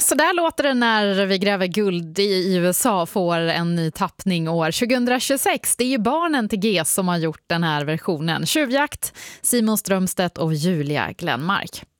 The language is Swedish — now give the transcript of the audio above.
Så där låter det när vi gräver guld i USA får en ny tappning år 2026. Det är ju barnen till GES som har gjort den här versionen. Tjuvjakt, Simon Strömstedt och Julia Glenmark.